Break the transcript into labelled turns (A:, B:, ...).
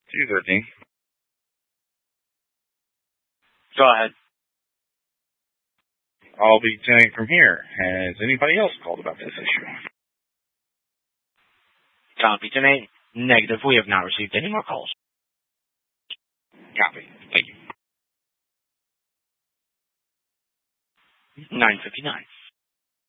A: 213.
B: Go ahead.
A: I'll be turning from here. Has anybody else called about this issue?
B: Copy, 10-8. Negative. We have not received any more calls.
A: Copy. Thank you.
B: 9:59.